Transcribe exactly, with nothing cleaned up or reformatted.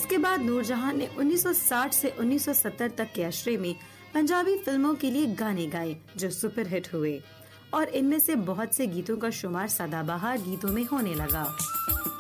इसके बाद नूरजहां ने उन्नीस सौ साठ से उन्नीस सौ सत्तर तक के अशरे में पंजाबी फिल्मों के लिए गाने गाए जो सुपरहिट हुए और इनमें से बहुत से गीतों का शुमार सदाबहार गीतों में होने लगा।